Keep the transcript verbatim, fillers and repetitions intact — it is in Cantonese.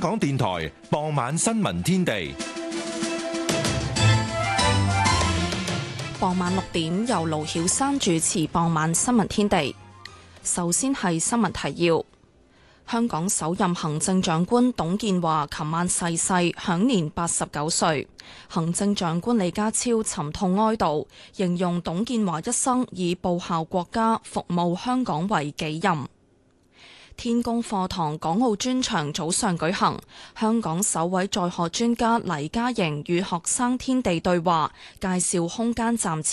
港電台傍晚新聞天地。 傍晚六點由盧曉珊主持傍晚新聞天地。首先係新聞提要。香港首任行政長官董建華琴晚逝世，享年八十九歲。行政長官李家超沉痛哀悼，形容董建華一生以報效國家、服務香港為己任。天宮課堂港澳專場早上舉行，香港首位在學專家黎嘉瑩與學生天地對話，介紹空間站設